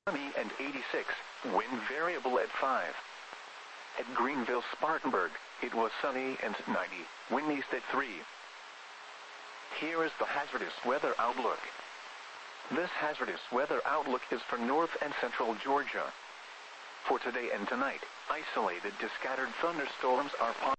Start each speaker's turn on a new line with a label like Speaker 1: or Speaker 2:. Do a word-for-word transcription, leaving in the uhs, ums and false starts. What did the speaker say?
Speaker 1: sunny and eighty-six, wind variable at five. At Greenville Spartanburg, it was sunny and ninety, wind east at three. Here is the hazardous weather outlook. This hazardous weather outlook is for north and central Georgia. For today and tonight, isolated to scattered thunderstorms are possible.